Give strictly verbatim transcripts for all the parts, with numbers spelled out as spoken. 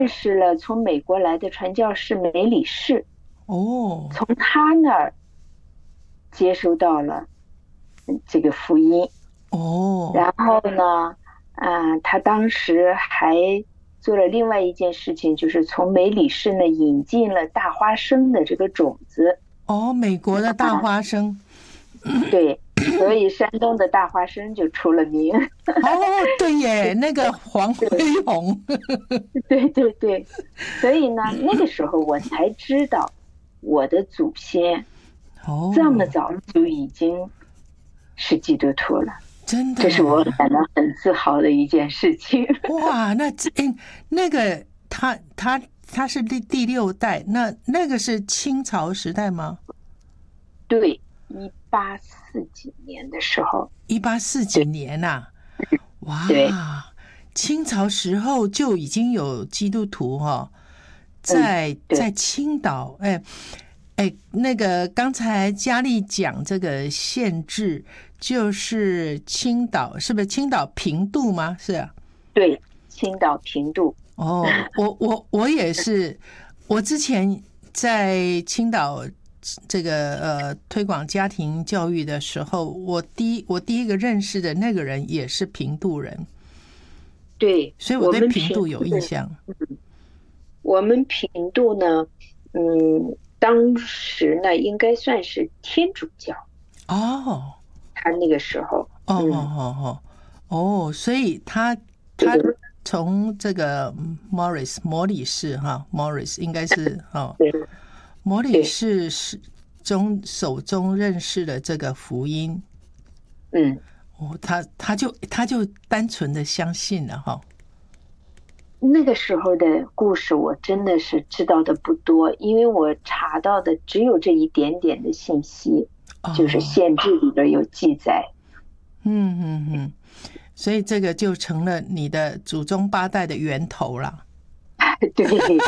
认识了从美国来的传教士梅里士， 哦从他那儿接收到了这个福音。 哦然后呢，啊、他当时还做了另外一件事情，就是从梅里士呢引进了大花生的这个种子。 哦，美国的大花生。 对，所以山东的大花生就出了名。 哦，对耶，那个黄飞对鸿。 对对对，所以呢，那个时候我才知道我的祖先这么哦， 早就已经是基督徒了， 真的这是我耶。 感到很自豪的一件事情。 哇，那这诶那个他他他是第第六代，那那个是清朝时代吗？ 对，一八四几年的时候， 一八四几对年呐、 对， 哇，清朝时候就已经有基督徒哦， 嗯， 在对， 在青岛。哎哎，那个刚才佳丽讲这个县制，就是青岛，是不是青岛平度吗？是啊。 对，青岛平度。 哦，我我我也是，我之前在青岛这个呃推广家庭教育的时候，我第一我第一个认识的那个人也是平度人， 对， 所以我对我们平平度有度的， 印象。 我们平度呢，嗯，当时呢应该算是天主教， 哦他那个时候， 哦哦嗯， 哦哦哦，所以他他对从这个 Morris 摩里士哈 Morris 应该是哦， 对摩里对， 士是中手中认识了这个福音。 嗯。 哦，他他就他就单纯的相信了哈。 那个时候的故事我真的是知道的不多，因为我查到的只有这一点点的信息，就是哦， 县志里边有记载。 嗯嗯嗯，所以这个就成了你的祖宗八代的源头了。 对，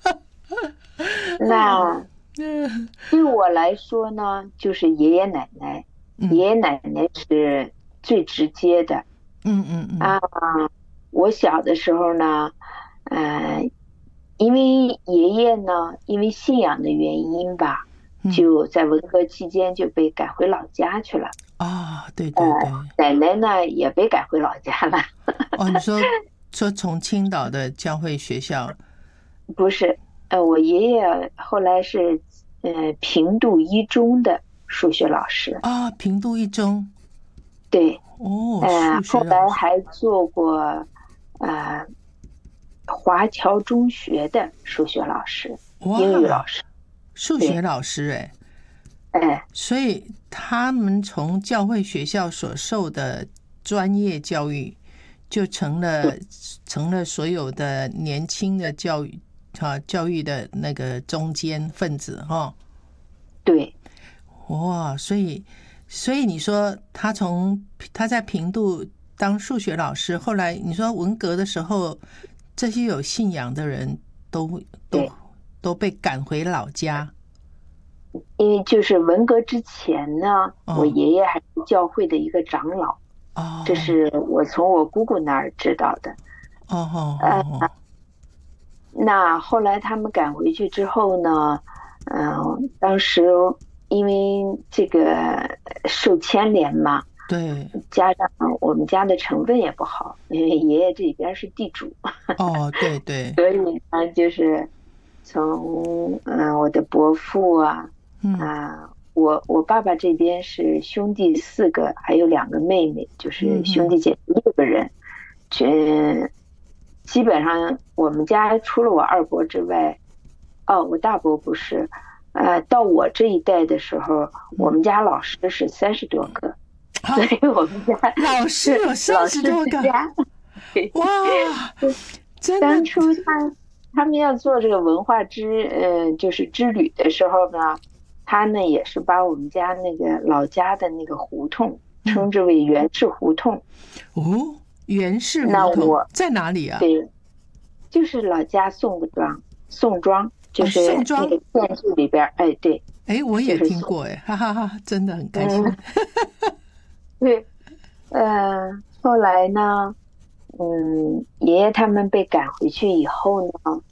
那嗯对我来说呢，就是爷爷奶奶，爷嗯爷奶奶是最直接的嗯嗯嗯啊。我小的时候呢，呃，因为爷爷呢，因为信仰的原因吧， 嗯， 就在文革期间就被赶回老家去了。 啊，对呃， 对对。 奶奶呢也被赶回老家了。 哦，你说说从青岛的教会学校。 不是，呃，我爷爷后来是呃平度一中的数学老师。 啊，平度一中。 对， 哦， 呃， 数后学老师。 来还做过呃华侨中学的数学老师、英语老哇， 师。 数学对， 老师哎。 哎， 所以他们从教会学校所受的专业教育，就成了对成了所有的年轻的教育啊教育的那个中间分子哈。 对， 哇，所以所以你说他从他在平度当数学老师，后来你说文革的时候，这些有信仰的人都都对， 都被赶回老家。 因为就是文革之前呢，我哦爷爷还是教会的一个长老，这哦是我从我姑姑那儿知道的。 哦哦呃， 哦那后来他们赶回去之后呢，嗯、当时因为这个受牵连嘛， 对。 加上我们家的成分也不好，因为爷爷这边是地主， 哦，对对。 所以呢，就是从嗯、我的伯父啊嗯啊，我我爸爸这边是兄弟四个，还有两个妹妹，就是兄嗯嗯。 弟姐妹六个人，全基本上我们家除了我二伯之外，哦，我大伯不是，呃，到我这一代的时候，我们家老师是三十多个，所好， 以我们家老师是有三老师十多个。 之家。对， 哇，真当的。 初他他们要做这个文化之呃就是之旅的时候呢，他呢也是把我们家那个老家的那个胡同嗯。 称之为袁氏胡同。 哦，袁氏胡同那我在哪里啊？ 对，就是老家宋庄，宋庄就哦，宋是那庄。 个县志里边儿，哎，对， 哎，我也就是宋， 听过哎，哈哈哈，真的很开心。 嗯，对，呃，后来呢，嗯，爷爷他们被赶回去以后呢，